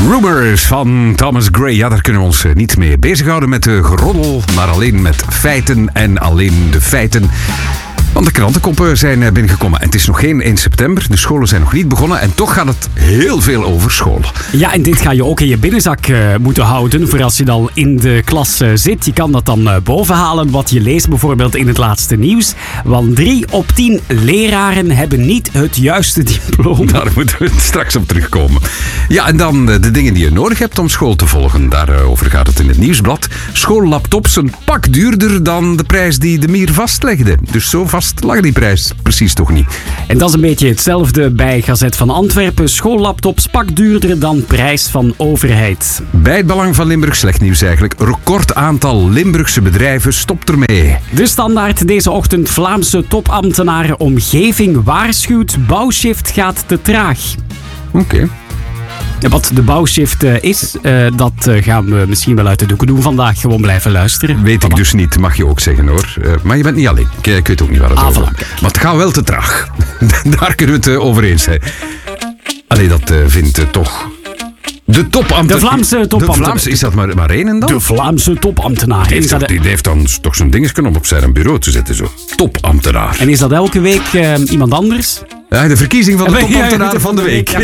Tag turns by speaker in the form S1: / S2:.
S1: Rumors van Thomas Gray. Ja, daar kunnen we ons niet mee bezighouden met de geroddel, maar alleen met feiten en alleen de feiten. Want de krantenkoppen zijn binnengekomen. En het is nog geen 1 september. De scholen zijn nog niet begonnen. En toch gaat het heel veel over school.
S2: Ja, en dit ga je ook in je binnenzak moeten houden. Voor als je dan in de klas zit. Je kan dat dan bovenhalen. Wat je leest bijvoorbeeld in het laatste nieuws. Want 3 op 10 leraren hebben niet het juiste diploma.
S1: Daar moeten we straks op terugkomen. Ja, en dan de dingen die je nodig hebt om school te volgen. Daarover gaat het in het nieuwsblad. Schoollaptops een pak duurder dan de prijs die de Mier vastlegde. Dus zo vast lag die prijs precies toch niet.
S2: En dat is een beetje hetzelfde bij Gazet van Antwerpen. Schoollaptops pak duurder dan prijs van overheid.
S1: Bij het Belang van Limburg slecht nieuws eigenlijk. Record aantal Limburgse bedrijven stopt ermee.
S2: De Standaard deze ochtend. Vlaamse topambtenaren omgeving waarschuwt. Bouwshift gaat te traag.
S1: Oké.
S2: Wat de bouwshift is, dat gaan we misschien wel uit de doeken doen vandaag. Gewoon blijven luisteren.
S1: Weet ik dus niet, mag je ook zeggen hoor. Maar je bent niet alleen. Ik weet ook niet waar het over gaat. Maar het gaat wel te traag. Daar kunnen we het over eens zijn. Allee, dat vindt toch... De topambtenaar.
S2: De Vlaamse topambtenaar.
S1: De Vlaamse, is dat maar één dan?
S2: De Vlaamse topambtenaar.
S1: Die heeft dan toch zo'n dingetje om op zijn bureau te zetten. Zo. Topambtenaar.
S2: En is dat elke week iemand anders?
S1: Ja, de verkiezing van de topambtenaar van de week.
S2: Ja.